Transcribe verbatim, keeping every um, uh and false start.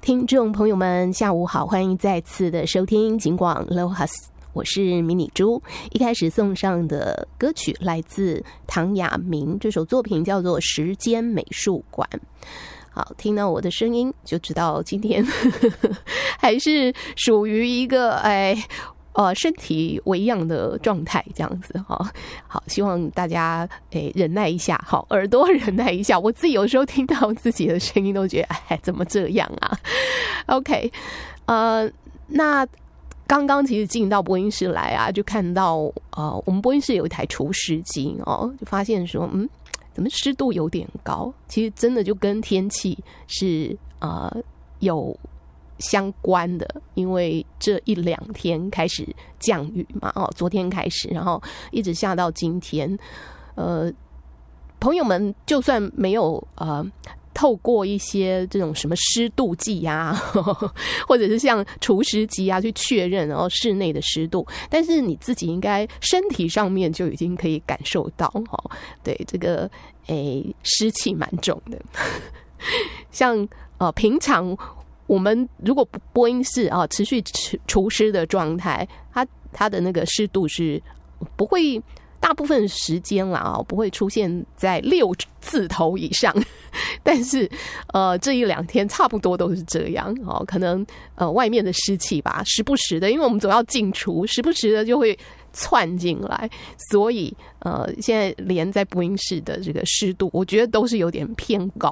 听众朋友们下午好，欢迎再次的收听警广 Lohas， 我是迷你猪。一开始送上的歌曲来自唐雅明，这首作品叫做《时间美术馆》。好，听到我的声音就知道今天呵呵还是属于一个哎呃身体微恙的状态这样子哈。好，希望大家哎忍耐一下，好，耳朵忍耐一下。我自己有时候听到自己的声音都觉得哎怎么这样啊 ？OK， 呃，那刚刚其实进到播音室来啊，就看到呃我们播音室有一台除湿机哦，就发现说嗯。怎么湿度有点高？其实真的就跟天气是呃有相关的，因为这一两天开始降雨嘛，哦，昨天开始，然后一直下到今天，呃，朋友们就算没有呃。透过一些这种什么湿度计啊，呵呵或者是像除湿机啊去确认然后室内的湿度，但是你自己应该身体上面就已经可以感受到哦，对这个诶湿气蛮重的。像呃平常我们如果播音室啊持续除湿的状态，它它的那个湿度是不会。大部分时间啦，不会出现在六字头以上，但是呃这一两天差不多都是这样哦，可能呃外面的湿气吧，时不时的，因为我们总要进除，时不时的就会窜进来，所以呃现在连在播音室的这个湿度，我觉得都是有点偏高